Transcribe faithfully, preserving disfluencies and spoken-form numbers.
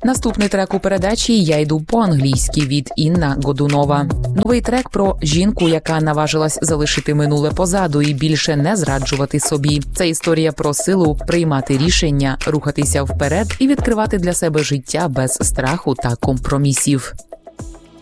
Наступний трек у передачі «Я йду по-англійськи» від Інна Годунова. Новий трек про жінку, яка наважилась залишити минуле позаду і більше не зраджувати собі. Це історія про силу приймати рішення, рухатися вперед і відкривати для себе життя без страху та компромісів.